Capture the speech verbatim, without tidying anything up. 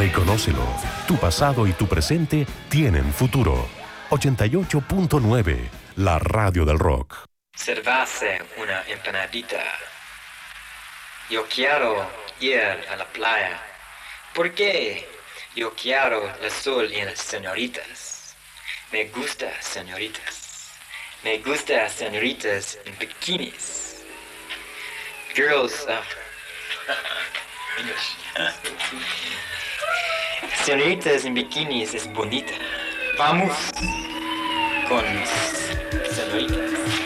Reconócelo. Tu pasado y tu presente tienen futuro. ochenta y ocho punto nueve, la radio del rock. Servirse una empanadita. Yo quiero ir a la playa. ¿Por qué? Yo quiero el sol y las señoritas. Me gusta señoritas. Me gusta señoritas en bikinis. Girls, uh, English. Señoritas en bikinis es bonita. Vamos con señoritas.